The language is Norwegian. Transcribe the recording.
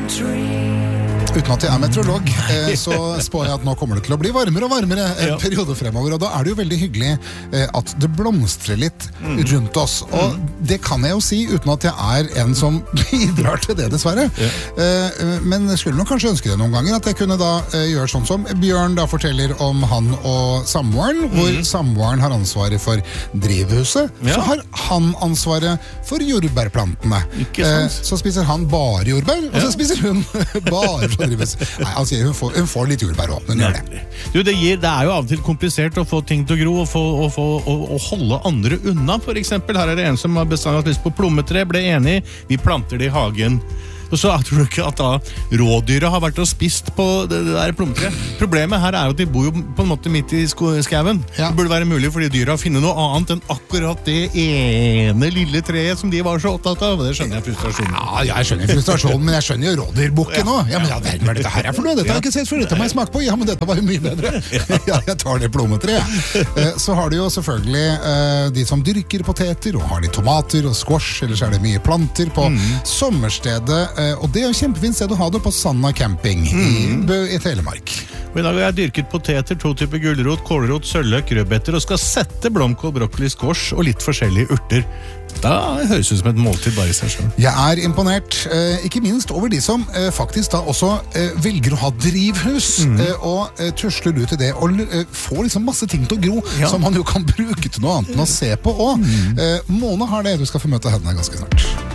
Uten at jeg er meteorolog, så spår jeg at nå kommer det til å bli varmere og varmere en periode fremover, og da er det jo veldig hyggelig at det blomstrer litt rundt oss, og det kan jeg jo si uten at jeg er en som bidrar til det, dessverre. Men jeg skulle nok kanskje ønske det noen ganger, at jeg kunne da gjøre sånn som Bjørn da forteller om han og samboeren, hvor samboeren har ansvaret for drivhuset, så har han ansvaret for jordbærplantene. Så spiser han bare jordbær, og så spiser hun bare fra drivhus. Nei, han sier hun får litt jordbær også, men gjør det. Du, det er jo av og til komplisert å få ting til å gro, og holde andre unna, for eksempel. Her er det en som har bestandig lyst på plommetre, ble enig, vi planter det i hagen. Og så tror du ikke at da rådyret har vært og spist på det der plommetreet. Problemet her er jo at de bor jo på en måte midt i skauen. Det burde være mulig for de dyra å finne noe annet enn akkurat det ene lille treet som de var så opptatt av. Det skjønner jeg frustrasjonen. Ja, jeg skjønner frustrasjonen, men jeg skjønner jo rådyrbukken nå. Ja, men ja, hva er dette her for noe? Dette har jeg ikke sett før, dette må jeg smake på. Ja, men dette var jo mye bedre. Ja, jeg tar det plommetreet. Så har du jo selvfølgelig de som dyrker poteter, og har de tomater og squash, eller så er det mye planter på sommerstedet. Og det er jo kjempefint sted å ha det på Sanna camping i Bø i Telemark. Og i dag har jeg dyrket poteter, 2 typer gulrot, kålrot, søløk, rødbeter, og skal sette blomkål, brokkoli, squash og litt forskjellige urter. Da høres ut som et måltid bare i seg selv. Jeg er imponert, ikke minst over de som faktisk da også velger å ha drivhus, og tusler ut i det, og får liksom masse ting til å gro, som man jo kan bruke til noe annet enn å se på. Og Mona har det, du skal få møte henne ganske snart.